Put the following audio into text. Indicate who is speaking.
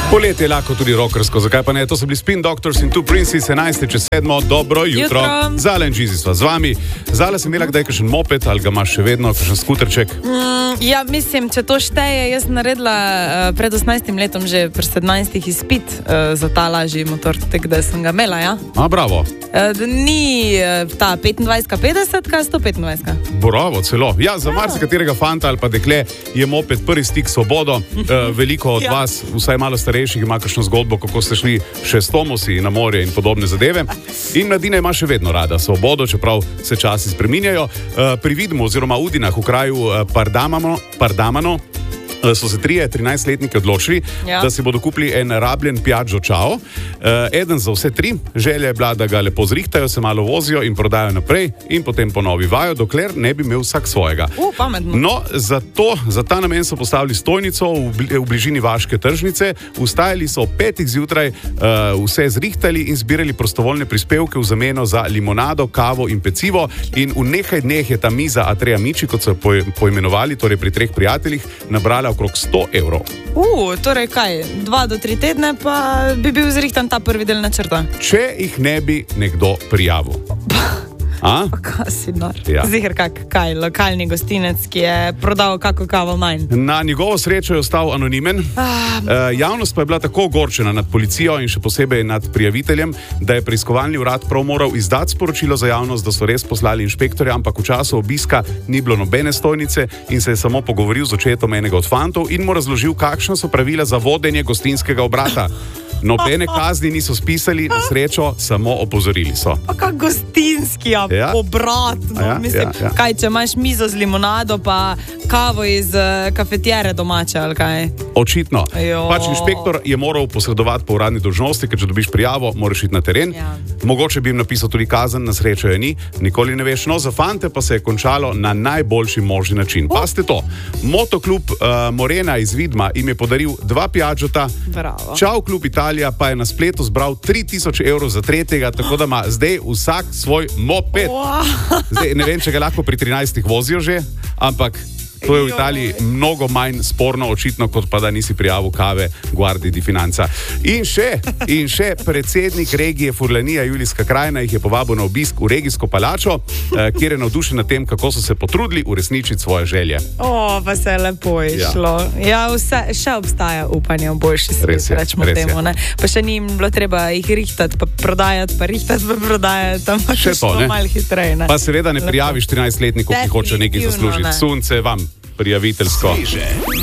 Speaker 1: Poletje je lahko tudi rockersko, zakaj pa ne? To so bili Spin Doctors in Two Princes, 11.07. Dobro jutro. Zala in Džizi sva z vami. Zala, si imela kdaj kakšen moped ali ga imaš še vedno, kakšen skuterček?
Speaker 2: Ja, mislim, če to šteje, jaz sem naredila pred 18 letom že pri 17 izpit za ta lažji motor, tako da sem ga imela, ja.
Speaker 1: Bravo.
Speaker 2: Ni ta 25-50, 125.
Speaker 1: Bravo, celo. Ja, za marsikaterega fanta ali pa dekle je moped prvi stik s svobodo. Veliko od vas, vsaj malo starejših, ima kakšno zgodbo, kako ste šli še s Tomosi na morje in podobne zadeve. In mladina ima še vedno rada svobodo, čeprav se časi spreminjajo. Pri Vidmu oziroma Udinah v kraju Pardamano so se 13-letniki odločili, da si bodo kupili en rabljen Piaggio Ciao. Eden za vse tri. Želja je bila, da ga lepo zrihtajo, se malo vozijo in prodajo naprej in potem ponovi vajo, dokler ne bi imel vsak svojega.
Speaker 2: Pametno.
Speaker 1: No, za ta namen so postavili stojnico v bližini vaške tržnice, vstajali so ob 5 zjutraj, vse zrihtali in zbirali prostovoljne prispevke v zameno za limonado, kavo in pecivo, in v nekaj dneh je ta miza Atreja Miči, kot so poimenovali, torej pri 3 prijateljih, nabrala okrog 100 evrov.
Speaker 2: Torej kaj, 2 do 3 tedne pa bi bil zrihtan ta prvi del načrta.
Speaker 1: Če jih ne bi nekdo prijavil.
Speaker 2: Kaj si nor? Ja. Ziher kaj, lokalni gostinec, ki je prodal kako kavo manj.
Speaker 1: Na njegovo srečo je ostal anonimen. Javnost pa je bila tako ogorčena nad policijo in še posebej nad prijaviteljem, da je preiskovalni urad prav moral izdati sporočilo za javnost, da so res poslali inšpektorja, ampak v času obiska ni bilo nobene stojnice in se je samo pogovoril z očetom enega od fantov in mu razložil, kakšna so pravila za vodenje gostinskega obrata. Nobene kazni niso spisali, na srečo samo opozorili so.
Speaker 2: Kak gostinski obrat. Mislim, kaj, če imaš mizo z limonado pa kavo iz kafetjere domače, ali kaj?
Speaker 1: Očitno. Pač inšpektor je moral posredovati po uradni dolžnosti, ker če dobiš prijavo, moraš iti na teren. Mogoče bi jim napisal tudi kazen, na srečo je ni, nikoli ne veš. No, za fante pa se je končalo na najboljši možni način. Pazite to, motoklub Morena iz Vidma jim je podaril 2 Piaggiota. Ciao klub Italija pa je na spletu zbral 3000 evrov za tretjega, tako da ima zdaj vsak svoj moped. Zdaj, ne vem, če ga lahko pri 13 vozijo že, ampak to je v Italiji mnogo manj sporno, očitno, kot pa da nisi prijavil kave Guardi di Finanza. In še predsednik regije Furlanija Julijska krajina jih je povabil na obisk v regijsko palačo, kjer je navdušen nad tem, kako so se potrudili uresničiti svoje želje.
Speaker 2: Pa se je lepo išlo. Ja, še obstaja upanje v boljši svet, rečemo temu. Pa še ni jim bilo treba jih rihtati, pa prodajati, pa prodajati, tam pa še to malo hitreje.
Speaker 1: Pa seveda ne prijaviš 13-letnikov, ki hoče nekaj zaslužiti. Sunce vam prijaviteljsko.